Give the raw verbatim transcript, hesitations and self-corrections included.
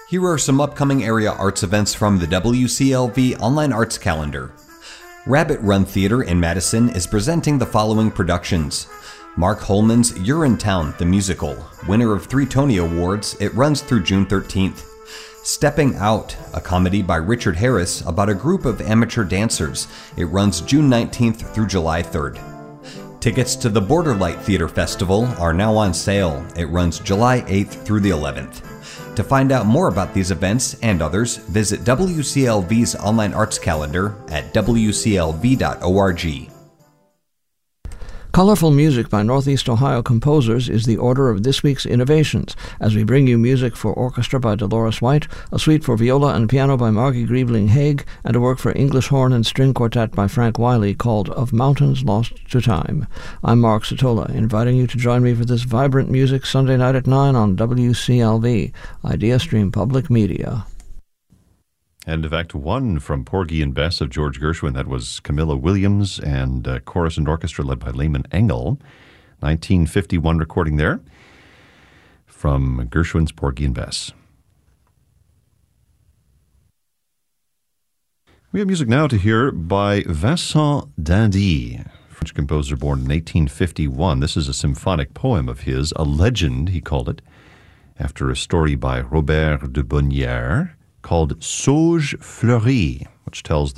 Here are some upcoming area arts events from the W C L V Online Arts Calendar. Rabbit Run Theater in Madison is presenting the following productions. Mark Holman's Urinetown, the musical, winner of three Tony Awards. It runs through June thirteenth. Stepping Out, a comedy by Richard Harris about a group of amateur dancers. It runs June nineteenth through July third. Tickets to the Borderlight Theater Festival are now on sale. It runs July eighth through the eleventh. To find out more about these events and others, visit W C L V's online arts calendar at w c l v dot org. Colorful music by Northeast Ohio composers is the order of this week's innovations, as we bring you music for orchestra by Dolores White, a suite for viola and piano by Margie Griebling Haig, and a work for English horn and string quartet by Frank Wiley called Of Mountains Lost to Time. I'm Mark Sotola, inviting you to join me for this vibrant music Sunday night at nine on W C L V, IdeaStream Public Media. And in fact, one from Porgy and Bess of George Gershwin, that was Camilla Williams, and uh, chorus and orchestra led by Lehman Engel. nineteen fifty-one recording there from Gershwin's Porgy and Bess. We have music now to hear by Vincent d'Indy, French composer born in eighteen fifty-one. This is a symphonic poem of his, a legend, he called it, after a story by Robert de Bonnières, called Sauge Fleurie, which tells the